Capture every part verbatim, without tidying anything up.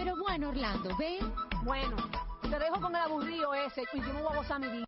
Pero bueno, Orlando, ven. Bueno, te dejo con el aburrido ese y yo me voy a gozar mi vida.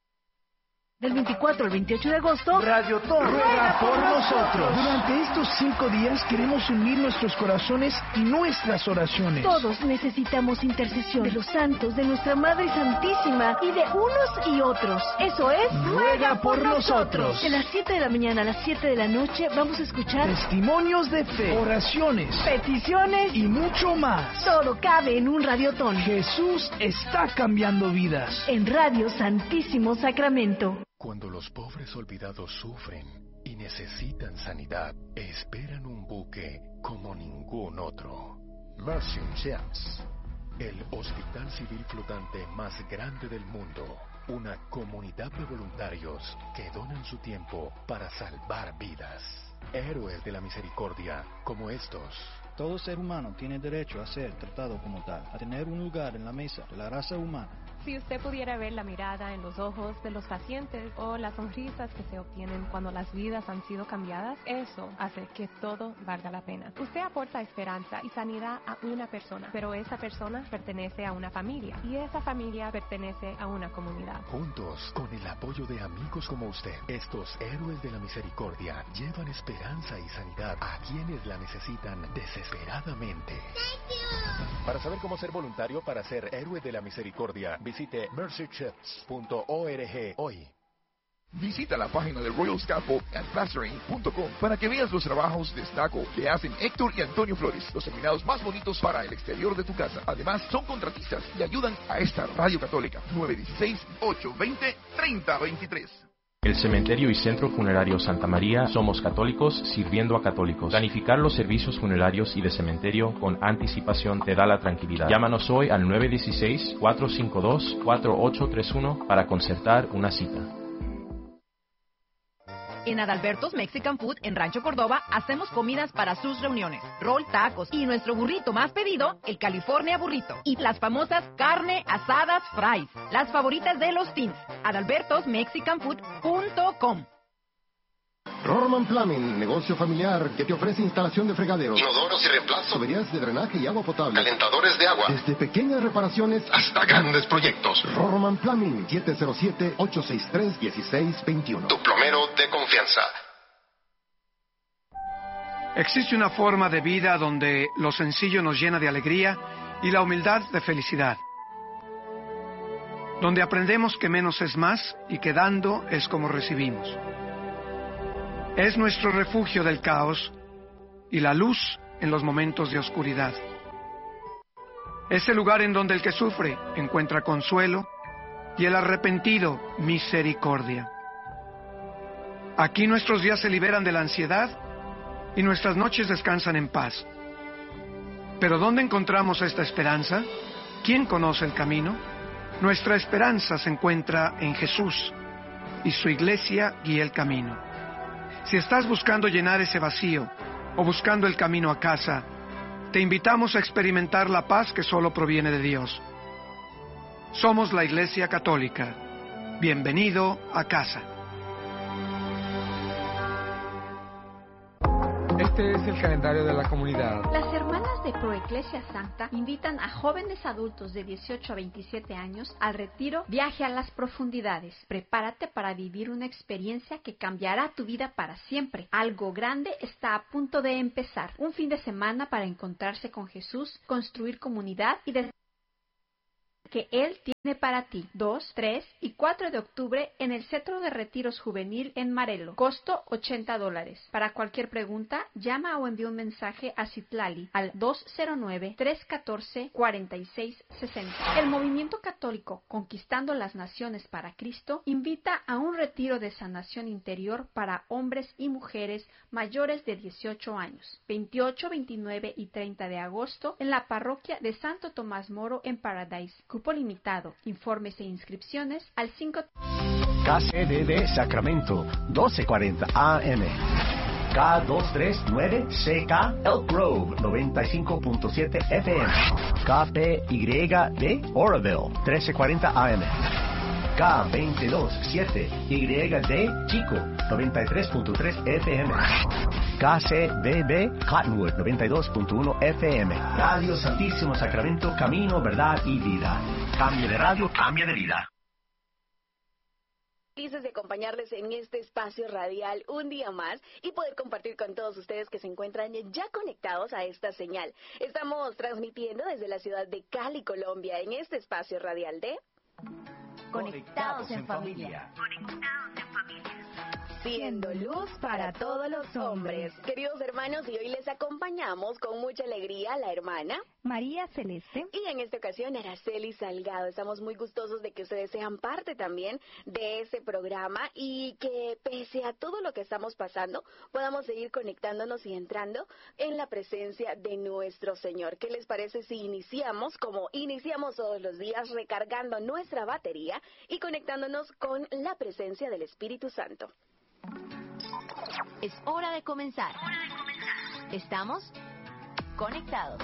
Del veinticuatro al veintiocho de agosto, Radio Ton ruega por nosotros. Durante estos cinco días queremos unir nuestros corazones y nuestras oraciones. Todos necesitamos intercesión de los santos, de nuestra Madre Santísima y de unos y otros. Eso es, ruega por nosotros. De las siete de la mañana a las siete de la noche vamos a escuchar testimonios de fe, oraciones, peticiones y mucho más. Todo cabe en un radiotón. Jesús está cambiando vidas. En Radio Santísimo Sacramento. Cuando los pobres olvidados sufren y necesitan sanidad, esperan un buque como ningún otro. Mercy Ships, el hospital civil flotante más grande del mundo. Una comunidad de voluntarios que donan su tiempo para salvar vidas. Héroes de la misericordia como estos. Todo ser humano tiene derecho a ser tratado como tal, a tener un lugar en la mesa de la raza humana. Si usted pudiera ver la mirada en los ojos de los pacientes o las sonrisas que se obtienen cuando las vidas han sido cambiadas, eso hace que todo valga la pena. Usted aporta esperanza y sanidad a una persona, pero esa persona pertenece a una familia y esa familia pertenece a una comunidad. Juntos, con el apoyo de amigos como usted, estos héroes de la misericordia llevan esperanza y sanidad a quienes la necesitan desesperadamente. Para saber cómo ser voluntario para ser héroe de la misericordia, visite mercy chips punto org hoy. Visita la página de Royal Scaffold at plastering punto com para que veas los trabajos de estuco que hacen Héctor y Antonio Flores, los terminados más bonitos para el exterior de tu casa. Además, son contratistas y ayudan a esta radio católica. nueve uno seis, ocho dos cero, tres cero dos tres. El Cementerio y Centro Funerario Santa María somos católicos sirviendo a católicos. Planificar los servicios funerarios y de cementerio con anticipación te da la tranquilidad. Llámanos hoy al nueve uno seis, cuatro cinco dos, cuatro ocho tres uno para concertar una cita. En Adalberto's Mexican Food en Rancho Córdoba hacemos comidas para sus reuniones, roll, tacos y nuestro burrito más pedido, el California Burrito, y las famosas carne asadas fries, las favoritas de los teens. Adalbertos Mexican Food punto com. Rorman Plumbing, negocio familiar que te ofrece instalación de fregaderos, inodoros y reemplazo, tuberías de drenaje y agua potable, calentadores de agua, desde pequeñas reparaciones hasta grandes proyectos. Rorman Plumbing, siete cero siete, ocho seis tres, uno seis dos uno. Tu plomero de confianza. Existe una forma de vida donde lo sencillo nos llena de alegría y la humildad de felicidad. Donde aprendemos que menos es más y que dando es como recibimos. Es nuestro refugio del caos y la luz en los momentos de oscuridad. Es el lugar en donde el que sufre encuentra consuelo y el arrepentido misericordia. Aquí nuestros días se liberan de la ansiedad y nuestras noches descansan en paz. Pero ¿dónde encontramos esta esperanza? ¿Quién conoce el camino? Nuestra esperanza se encuentra en Jesús y su iglesia guía el camino. Si estás buscando llenar ese vacío o buscando el camino a casa, te invitamos a experimentar la paz que solo proviene de Dios. Somos la Iglesia Católica. Bienvenido a casa. Este es el calendario de la comunidad. Las hermanas de Proeclesia Santa invitan a jóvenes adultos de dieciocho a veintisiete años al retiro Viaje a las Profundidades. Prepárate para vivir una experiencia que cambiará tu vida para siempre. Algo grande está a punto de empezar. Un fin de semana para encontrarse con Jesús, construir comunidad y descubrir que Él tiene para ti. dos, tres y cuatro de octubre en el Centro de Retiros Juvenil en Marelo. Costo ochenta dólares. Para cualquier pregunta, llama o envía un mensaje a Citlali al dos cero nueve, tres uno cuatro, cuatro seis seis cero. El Movimiento Católico Conquistando las Naciones para Cristo invita a un retiro de sanación interior para hombres y mujeres mayores de dieciocho años. veintiocho, veintinueve y treinta de agosto en la parroquia de Santo Tomás Moro en Paradise. Cupo limitado. Informes e inscripciones al cinco... K C D D Sacramento, doce cuarenta A M. K doscientos treinta y nueve C K Elk Grove, noventa y cinco punto siete F M. K P Y D Oroville, trece cuarenta A M. K veintidós siete Y D Chico, noventa y tres punto tres F M. K C B B Cottonwood noventa y dos punto uno F M. Radio Santísimo Sacramento, camino, verdad y vida. Cambio de radio, cambio de vida. Felices de acompañarles en este espacio radial un día más y poder compartir con todos ustedes que se encuentran ya conectados a esta señal. Estamos transmitiendo desde la ciudad de Cali, Colombia, en este espacio radial de Conectados en Familia. Conectados en Familia. Siendo luz para todos los hombres. Queridos hermanos, y hoy les acompañamos con mucha alegría la hermana María Celeste y en esta ocasión Araceli Salgado. Estamos muy gustosos de que ustedes sean parte también de este programa y que pese a todo lo que estamos pasando podamos seguir conectándonos y entrando en la presencia de nuestro Señor. ¿Qué les parece si iniciamos como iniciamos todos los días, recargando nuestra batería y conectándonos con la presencia del Espíritu Santo? Es hora de comenzar. Estamos conectados.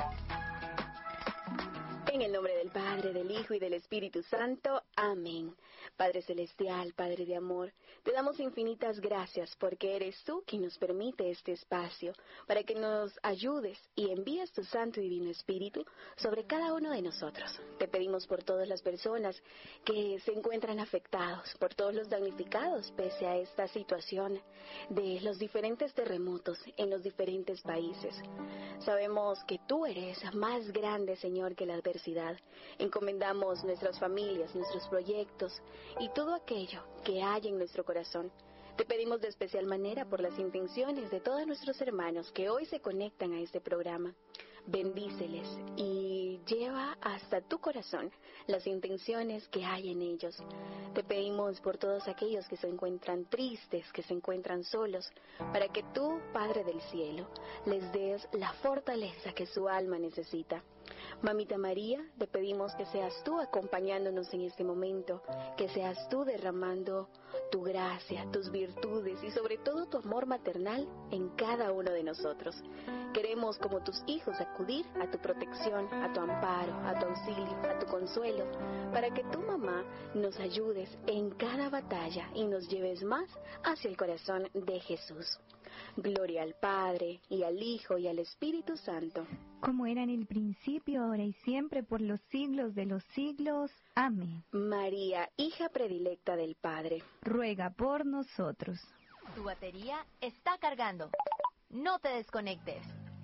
En el nombre del Padre, del Hijo y del Espíritu Santo. Amén. Padre Celestial, Padre de amor, te damos infinitas gracias porque eres tú quien nos permite este espacio para que nos ayudes y envíes tu Santo y Divino Espíritu sobre cada uno de nosotros. Te pedimos por todas las personas que se encuentran afectados, por todos los damnificados pese a esta situación de los diferentes terremotos en los diferentes países. Sabemos que tú eres más grande, Señor, que la adversidad. Encomendamos nuestras familias, nuestros proyectos y todo aquello que hay en nuestro corazón. Te pedimos de especial manera por las intenciones de todos nuestros hermanos que hoy se conectan a este programa. Bendíceles y lleva hasta tu corazón las intenciones que hay en ellos. Te pedimos por todos aquellos que se encuentran tristes, que se encuentran solos, para que tú, Padre del Cielo, les des la fortaleza que su alma necesita. Mamita María, te pedimos que seas tú acompañándonos en este momento, que seas tú derramando tu gracia, tus virtudes y sobre todo tu amor maternal en cada uno de nosotros. Queremos como tus hijos acudir a tu protección, a tu amparo, a tu auxilio, a tu consuelo, para que tu mamá nos ayudes en cada batalla y nos lleves más hacia el corazón de Jesús. Gloria al Padre, y al Hijo, y al Espíritu Santo. Como era en el principio, ahora y siempre, por los siglos de los siglos. Amén. María, hija predilecta del Padre, ruega por nosotros. Tu batería está cargando. No te desconectes.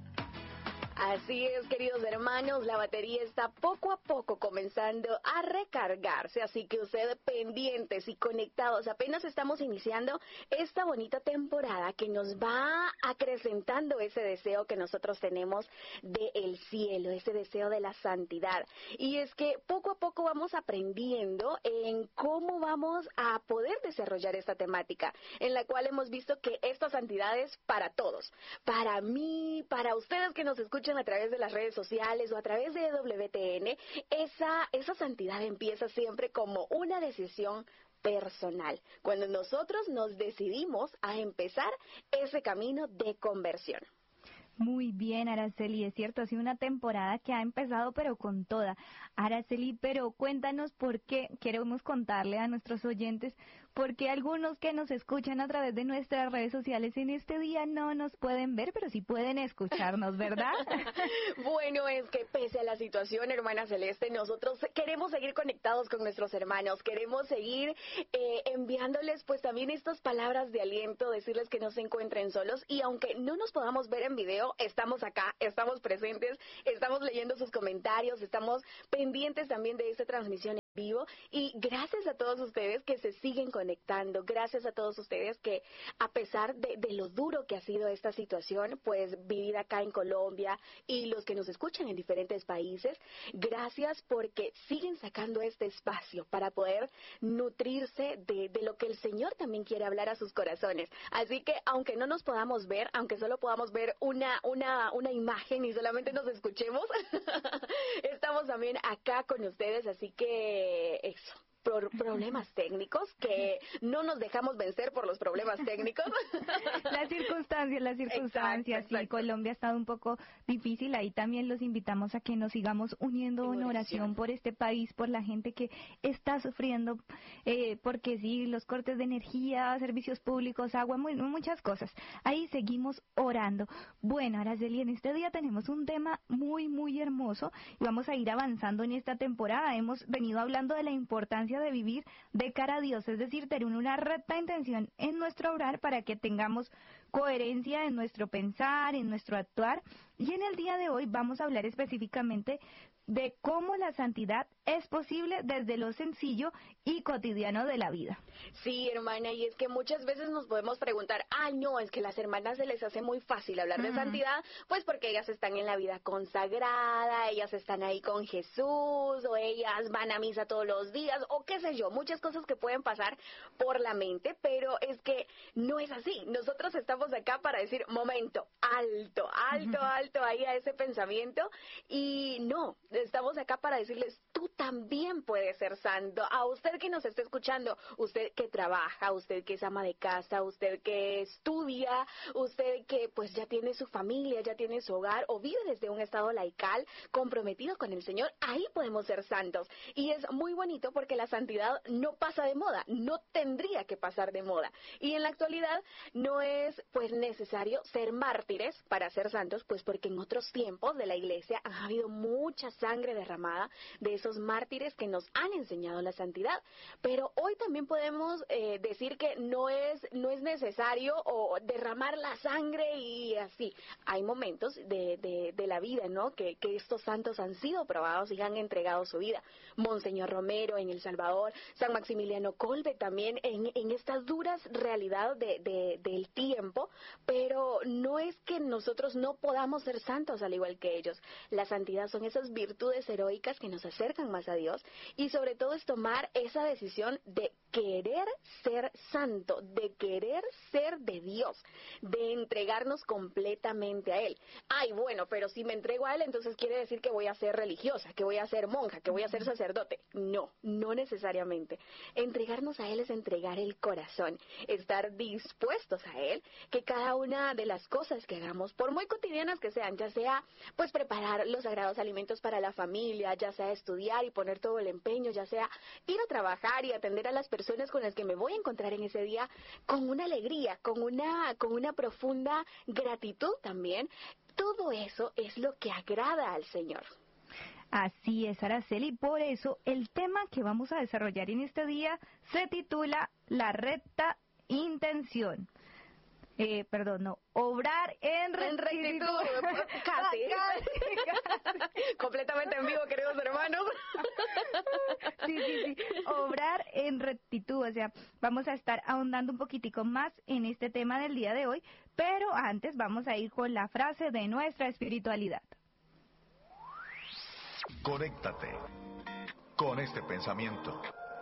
Así es, queridos hermanos, la batería está poco a poco comenzando a recargarse, así que ustedes pendientes y conectados, apenas estamos iniciando esta bonita temporada que nos va acrecentando ese deseo que nosotros tenemos del cielo, ese deseo de la santidad. Y es que poco a poco vamos aprendiendo en cómo vamos a poder desarrollar esta temática, en la cual hemos visto que esta santidad es para todos, para mí, para ustedes que nos escuchan a través de las redes sociales o a través de W T N, esa, esa santidad empieza siempre como una decisión personal, cuando nosotros nos decidimos a empezar ese camino de conversión. Muy bien, Araceli, es cierto, ha sido una temporada que ha empezado pero con toda. Araceli, pero cuéntanos por qué, queremos contarle a nuestros oyentes, porque algunos que nos escuchan a través de nuestras redes sociales en este día no nos pueden ver, pero sí pueden escucharnos, ¿verdad? Bueno, es que pese a la situación, hermana Celeste, nosotros queremos seguir conectados con nuestros hermanos, queremos seguir eh, enviándoles pues también estas palabras de aliento, decirles que no se encuentren solos, y aunque no nos podamos ver en video, estamos acá, estamos presentes, estamos leyendo sus comentarios, estamos pendientes también de esta transmisión en vivo, y gracias a todos ustedes que se siguen conectando, gracias a todos ustedes que a pesar de, de lo duro que ha sido esta situación, pues vivir acá en Colombia y los que nos escuchan en diferentes países, gracias porque siguen sacando este espacio para poder nutrirse de, de lo que el Señor también quiere hablar a sus corazones. Así que aunque no nos podamos ver, aunque solo podamos ver una, una, una imagen y solamente nos escuchemos, estamos también acá con ustedes, así que eso, por problemas técnicos, que no nos dejamos vencer por los problemas técnicos. Las circunstancias circunstancias, las circunstancias. Exacto, exacto. Sí, Colombia ha estado un poco difícil. Ahí también los invitamos a que nos sigamos uniendo en oración por este país, por la gente que está sufriendo, eh, porque sí, los cortes de energía, servicios públicos, agua, muy, muchas cosas. Ahí seguimos orando. Bueno, Araceli, en este día tenemos un tema muy, muy hermoso y vamos a ir avanzando en esta temporada. Hemos venido hablando de la importancia de vivir de cara a Dios, es decir, tener una recta intención en nuestro obrar para que tengamos coherencia en nuestro pensar, en nuestro actuar. Y en el día de hoy vamos a hablar específicamente de cómo la santidad es posible desde lo sencillo y cotidiano de la vida. Sí, hermana, y es que muchas veces nos podemos preguntar, ay, no, es que las hermanas se les hace muy fácil hablar uh-huh. de santidad, pues porque ellas están en la vida consagrada, ellas están ahí con Jesús, o ellas van a misa todos los días, o qué sé yo, muchas cosas que pueden pasar por la mente, pero es que no es así. Nosotros estamos acá para decir, momento, alto, alto, uh-huh. alto ahí a ese pensamiento, y no, estamos acá para decirles, tú también puedes ser santo. A usted que nos está escuchando, usted que trabaja, usted que es ama de casa, usted que estudia, usted que pues ya tiene su familia, ya tiene su hogar o vive desde un estado laical comprometido con el Señor, ahí podemos ser santos. Y es muy bonito porque la santidad no pasa de moda, no tendría que pasar de moda. Y en la actualidad no es pues necesario ser mártires para ser santos, pues porque en otros tiempos de la iglesia ha habido muchas sangre derramada de esos mártires que nos han enseñado la santidad, pero hoy también podemos eh, decir que no es no es necesario o derramar la sangre y así. Hay momentos de, de, de la vida, ¿no? Que, que estos santos han sido probados y han entregado su vida. Monseñor Romero en El Salvador, San Maximiliano Kolbe también en, en estas duras realidades de, de, del tiempo, pero no es que nosotros no podamos ser santos al igual que ellos. La santidad son esas virtudes heroicas que nos acercan más a Dios y sobre todo es tomar esa decisión de querer ser santo, de querer ser de Dios, de entregarnos completamente a Él. Ay, bueno, pero si me entrego a Él, entonces quiere decir que voy a ser religiosa, que voy a ser monja, que voy a ser sacerdote. No, no necesariamente. Entregarnos a Él es entregar el corazón, estar dispuestos a Él, que cada una de las cosas que hagamos, por muy cotidianas que sean, ya sea pues preparar los sagrados alimentos para la familia, ya sea estudiar y poner todo el empeño, ya sea ir a trabajar y atender a las personas con las que me voy a encontrar en ese día con una alegría, con una, con una profunda gratitud también. Todo eso es lo que agrada al Señor. Así es, Araceli, por eso el tema que vamos a desarrollar en este día se titula La recta intención. Eh, perdón, no, obrar en rectitud. En rectitud, casi. casi, casi. Completamente en vivo, queridos hermanos. Sí, sí, sí, obrar en rectitud, o sea, vamos a estar ahondando un poquitico más en este tema del día de hoy, pero antes vamos a ir con la frase de nuestra espiritualidad. Conéctate con este pensamiento.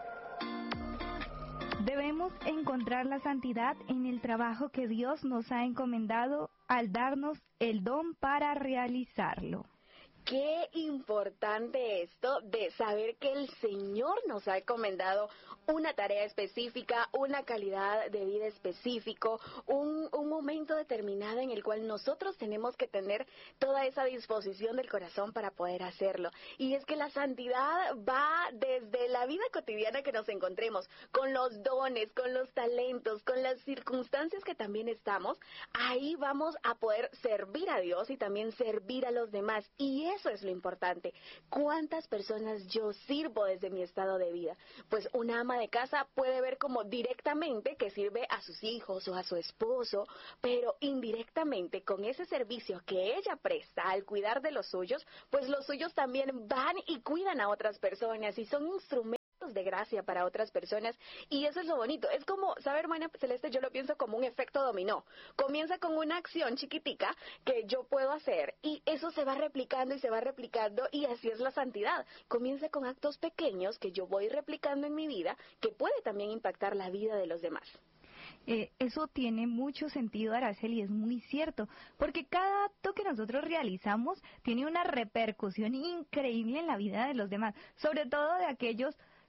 Debemos encontrar la santidad en el trabajo que Dios nos ha encomendado al darnos el don para realizarlo. Qué importante esto de saber que el Señor nos ha encomendado una tarea específica, una calidad de vida específico, un, un momento determinado en el cual nosotros tenemos que tener toda esa disposición del corazón para poder hacerlo. Y es que la santidad va desde la vida cotidiana que nos encontremos, con los dones, con los talentos, con las circunstancias que también estamos, ahí vamos a poder servir a Dios y también servir a los demás. Y eso es lo importante. ¿Cuántas personas yo sirvo desde mi estado de vida? Pues una ama de casa puede ver como directamente que sirve a sus hijos o a su esposo, pero indirectamente con ese servicio que ella presta al cuidar de los suyos, pues los suyos también van y cuidan a otras personas y son instrumentos de gracia para otras personas, y eso es lo bonito. Es como, ¿sabe, hermana Celeste? Yo lo pienso como un efecto dominó. Comienza con una acción chiquitica que yo puedo hacer y eso se va replicando y se va replicando, y así es la santidad. Comienza con actos pequeños que yo voy replicando en mi vida, que puede también impactar la vida de los demás. Eh, eso tiene mucho sentido, Araceli, y es muy cierto, porque cada acto que nosotros realizamos tiene una repercusión increíble en la vida de los demás, sobre todo de aquellos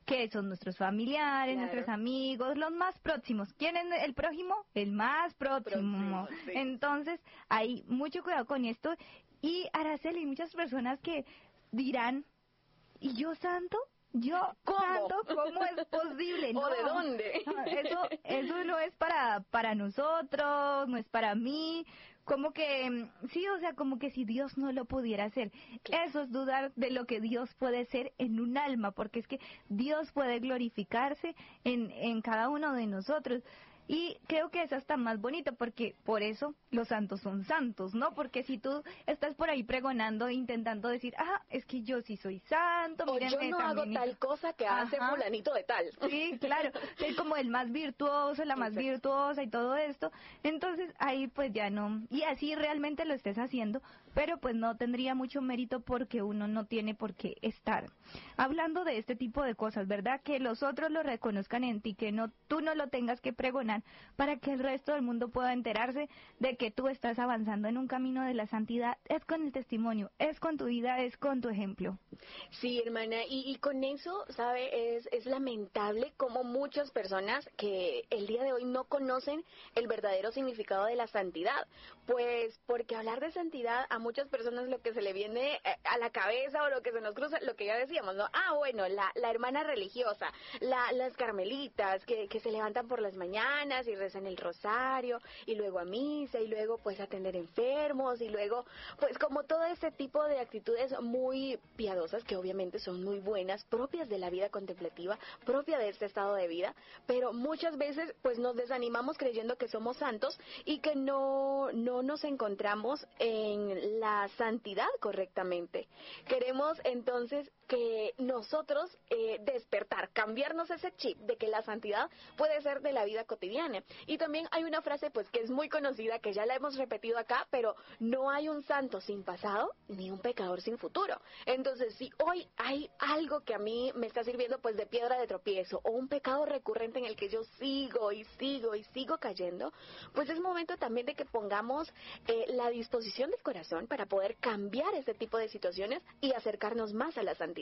que son nuestros familiares, Claro. nuestros amigos, los más próximos. ¿Quién es el prójimo? El más próximo. Próximo, sí. Entonces, hay mucho cuidado con esto. Y Araceli, hay muchas personas que dirán, ¿y yo santo? Yo ¿Cómo? santo, ¿cómo es posible? ¿O No, de dónde? no, Eso, eso no es para, para nosotros, no es para mí. Como que, mm, sí, o sea, como que si Dios no lo pudiera hacer. Eso es dudar de lo que Dios puede ser en un alma, porque es que Dios puede glorificarse en, en cada uno de nosotros. Y creo que eso está más bonito, porque por eso los santos son santos, ¿no? Porque si tú estás por ahí pregonando, intentando decir, ah, es que yo sí soy santo, O mírenme yo no hago también. tal cosa que hace Ajá. fulanito de tal. Sí, claro, es como el más virtuoso, la más Exacto. virtuosa y todo esto. Entonces ahí pues ya no, y así realmente lo estés haciendo, pero pues no tendría mucho mérito porque uno no tiene por qué estar hablando de este tipo de cosas, ¿verdad? Que los otros lo reconozcan en ti, que no tú no lo tengas que pregonar para que el resto del mundo pueda enterarse de que tú estás avanzando en un camino de la santidad. Es con el testimonio, es con tu vida, es con tu ejemplo. Sí, hermana, y, y con eso, ¿sabe? Es, es lamentable como muchas personas que el día de hoy no conocen el verdadero significado de la santidad. Pues porque hablar de santidad a muchas personas lo que se le viene eh, a la cabeza o lo que se nos cruza, lo que ya decíamos, ¿no? Ah, bueno, la, la hermana religiosa, la, las carmelitas que, que se levantan por las mañanas y rezan el rosario y luego a misa y luego pues atender enfermos y luego pues como todo ese tipo de actitudes muy piadosas que obviamente son muy buenas, propias de la vida contemplativa, propia de este estado de vida, pero muchas veces pues nos desanimamos creyendo que somos santos y que no, no nos encontramos en la santidad correctamente. Queremos entonces que nosotros eh, despertar, cambiarnos ese chip de que la santidad puede ser de la vida cotidiana. Y también hay una frase pues que es muy conocida, que ya la hemos repetido acá, pero no hay un santo sin pasado ni un pecador sin futuro. Entonces, si hoy hay algo que a mí me está sirviendo pues de piedra de tropiezo o un pecado recurrente en el que yo sigo y sigo y sigo cayendo, pues es momento también de que pongamos eh, la disposición del corazón para poder cambiar ese tipo de situaciones y acercarnos más a la santidad.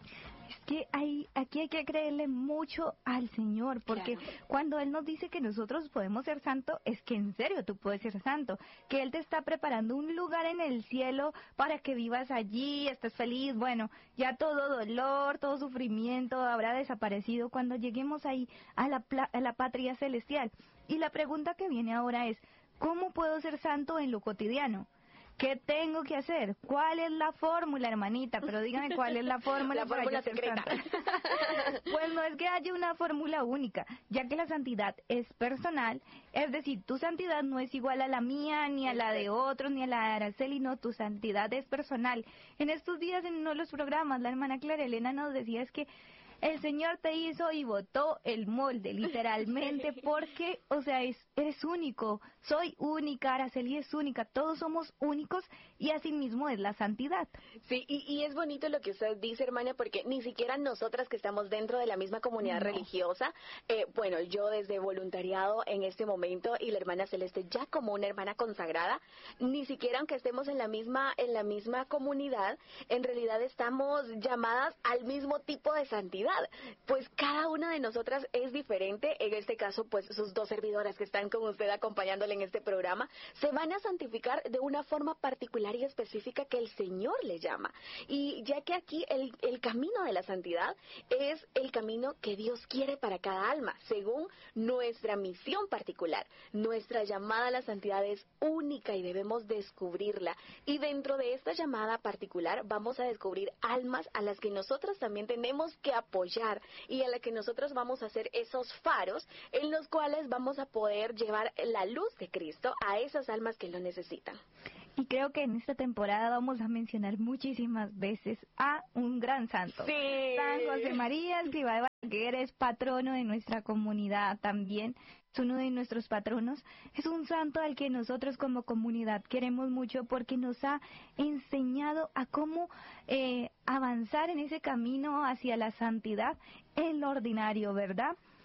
Es que hay, aquí hay que creerle mucho al Señor, porque Claro. cuando Él nos dice que nosotros podemos ser santos, es que en serio tú puedes ser santo, que Él te está preparando un lugar en el cielo para que vivas allí, estés feliz, bueno, ya todo dolor, todo sufrimiento habrá desaparecido cuando lleguemos ahí a la, pla- a la patria celestial. Y la pregunta que viene ahora es, ¿cómo puedo ser santo en lo cotidiano? ¿Qué tengo que hacer? ¿Cuál es la fórmula, hermanita? Pero dígame cuál es la fórmula La para fórmula yo ser secreta. santa. Pues no es que haya una fórmula única, ya que la santidad es personal, es decir, tu santidad no es igual a la mía, ni a la de otros, ni a la de Araceli, no, tu santidad es personal. En estos días en uno de los programas, la hermana Clara Elena nos decía es que el Señor te hizo y botó el molde, literalmente, porque, o sea, es, eres único, soy única, Araceli es única, todos somos únicos y así mismo es la santidad. Sí, y, y es bonito lo que usted dice, hermana, porque ni siquiera nosotras que estamos dentro de la misma comunidad No. religiosa, eh, bueno, yo desde voluntariado en este momento y la hermana Celeste ya como una hermana consagrada, ni siquiera aunque estemos en la misma en la misma comunidad, en realidad estamos llamadas al mismo tipo de santidad. Pues cada una de nosotras es diferente, en este caso pues sus dos servidoras que están con usted acompañándole en este programa, se van a santificar de una forma particular y específica que el Señor le llama. Y ya que aquí el, el camino de la santidad es el camino que Dios quiere para cada alma, según nuestra misión particular. Nuestra llamada a la santidad es única y debemos descubrirla. Y dentro de esta llamada particular vamos a descubrir almas a las que nosotras también tenemos que apoyar y a la que nosotros vamos a hacer esos faros en los cuales vamos a poder llevar la luz de Cristo a esas almas que lo necesitan. Y creo que en esta temporada vamos a mencionar muchísimas veces a un gran santo. Sí. San José María Escrivá de Balaguer es patrono de nuestra comunidad también, es uno de nuestros patronos. Es un santo al que nosotros como comunidad queremos mucho porque nos ha enseñado a cómo eh, avanzar en ese camino hacia la santidad en lo ordinario, ¿verdad?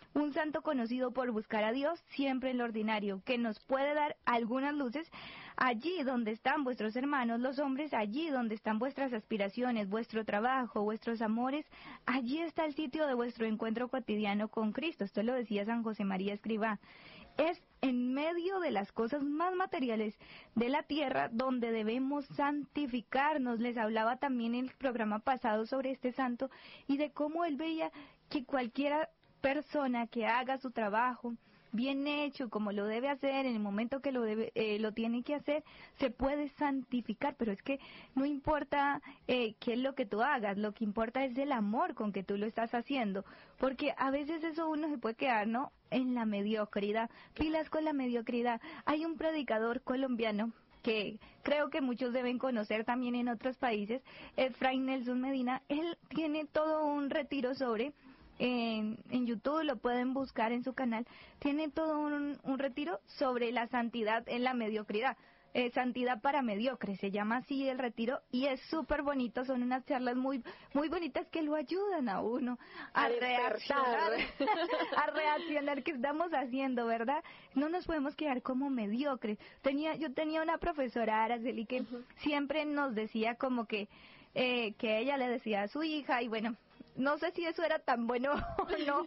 un santo conocido por buscar a Dios siempre en lo ordinario, que nos puede dar algunas luces allí donde están vuestros hermanos, los hombres, allí donde están vuestras aspiraciones, vuestro trabajo, vuestros amores, allí está el sitio de vuestro encuentro cotidiano con Cristo. Esto lo decía San José María Escrivá. Es en medio de las cosas más materiales de la tierra donde debemos santificarnos. Les hablaba también en el programa pasado sobre este santo y de cómo él veía que cualquier persona que haga su trabajo bien hecho, como lo debe hacer, en el momento que lo debe, eh, lo tiene que hacer, se puede santificar, pero es que no importa eh, qué es lo que tú hagas, lo que importa es el amor con que tú lo estás haciendo, porque a veces eso uno se puede quedar, ¿no?, en la mediocridad, pilas con la mediocridad. Hay un predicador colombiano que creo que muchos deben conocer también en otros países, es Fray Nelson Medina. Él tiene todo un retiro sobre... En, en YouTube lo pueden buscar en su canal, tiene todo un, un retiro sobre la santidad en la mediocridad, eh, santidad para mediocres, se llama así el retiro, y es súper bonito, son unas charlas muy muy bonitas que lo ayudan a uno a, a reaccionar, a reaccionar qué estamos haciendo, ¿verdad? No nos podemos quedar como mediocres. Tenía, yo tenía una profesora, Araceli, que uh-huh. siempre nos decía como que, eh, que ella le decía a su hija, y bueno, no sé si eso era tan bueno o no,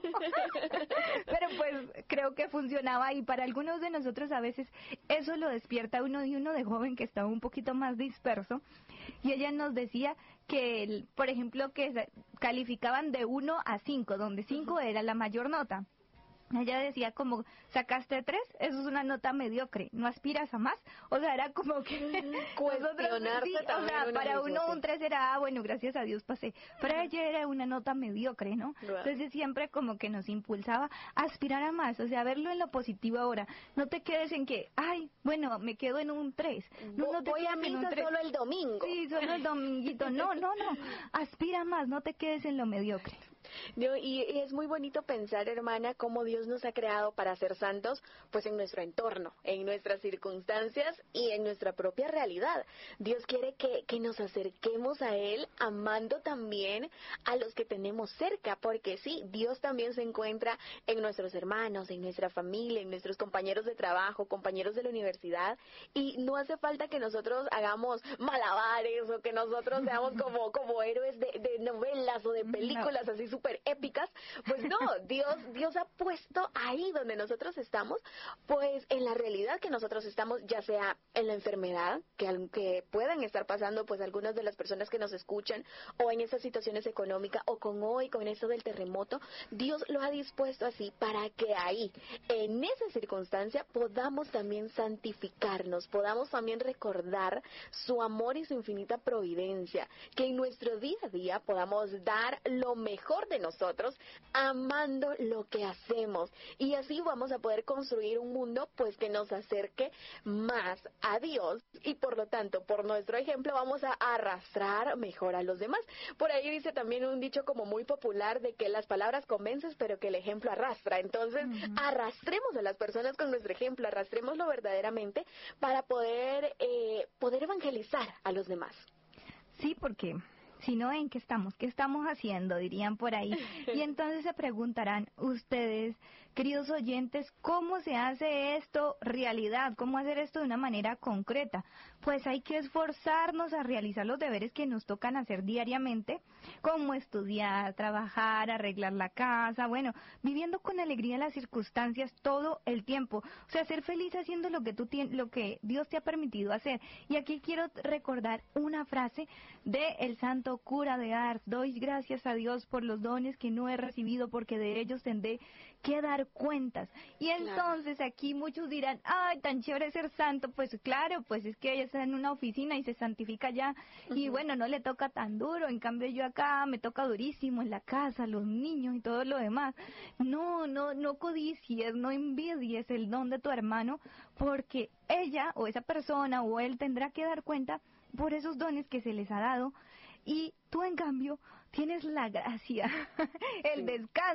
pero pues creo que funcionaba, y para algunos de nosotros a veces eso lo despierta uno de uno de joven que estaba un poquito más disperso, y ella nos decía que, por ejemplo, que calificaban de uno a cinco, donde cinco uh-huh. era la mayor nota. Ella decía como, sacaste tres, eso es una nota mediocre, no aspiras a más. O sea, era como que cuestionarse sí, o sea, para uno un tres era, ah, bueno, gracias a Dios pasé. Para ella era una nota mediocre, ¿no? Wow. Entonces siempre como que nos impulsaba a aspirar a más, o sea, verlo en lo positivo ahora. No te quedes en que, ay, bueno, me quedo en un tres. No, no te Voy a misa solo el domingo. Sí, solo el dominguito. No, no, no, aspira más, no te quedes en lo mediocre. No, y, y es muy bonito pensar, hermana, cómo Dios nos ha creado para ser santos, pues en nuestro entorno, en nuestras circunstancias y en nuestra propia realidad. Dios quiere que, que nos acerquemos a Él amando también a los que tenemos cerca, porque sí, Dios también se encuentra en nuestros hermanos, en nuestra familia, en nuestros compañeros de trabajo, compañeros de la universidad, y no hace falta que nosotros hagamos malabares o que nosotros seamos como, como héroes de, de novelas o de películas no. así súper épicas. Pues no, Dios, Dios ha puesto ahí donde nosotros estamos, pues en la realidad que nosotros estamos, ya sea en la enfermedad, que, que puedan estar pasando pues algunas de las personas que nos escuchan, o en esas situaciones económicas, o con hoy, con eso del terremoto, Dios lo ha dispuesto así para que ahí, en esa circunstancia, podamos también santificarnos, podamos también recordar su amor y su infinita providencia, que en nuestro día a día podamos dar lo mejor de nosotros, amando lo que hacemos, y así vamos a poder construir un mundo pues que nos acerque más a Dios, y por lo tanto, por nuestro ejemplo, vamos a arrastrar mejor a los demás. Por ahí dice también un dicho como muy popular de que las palabras convencen, pero que el ejemplo arrastra. Entonces, uh-huh. arrastremos a las personas con nuestro ejemplo, arrastrémoslo verdaderamente para poder eh, poder evangelizar a los demás. Sí, porque si no, ¿en qué estamos? ¿Qué estamos haciendo? Dirían por ahí. Y entonces se preguntarán ustedes, queridos oyentes, ¿cómo se hace esto realidad? ¿Cómo hacer esto de una manera concreta? Pues hay que esforzarnos a realizar los deberes que nos tocan hacer diariamente, como estudiar, trabajar, arreglar la casa, bueno, viviendo con alegría las circunstancias todo el tiempo. O sea, ser feliz haciendo lo que tú tienes, lo que Dios te ha permitido hacer. Y aquí quiero recordar una frase de el santo cura de Ars: doy gracias a Dios por los dones que no he recibido, porque de ellos tendré que dar cuentas. Y entonces claro. Aquí muchos dirán, ay, tan chévere ser santo. Pues claro, pues es que ella está en una oficina y se santifica allá, uh-huh. y bueno, no le toca tan duro. En cambio yo acá me toca durísimo en la casa, los niños y todo lo demás. No, no, no codicies, no envidies el don de tu hermano, porque ella o esa persona o él tendrá que dar cuenta por esos dones que se les ha dado, y tú en cambio tienes la gracia, el sí. descanso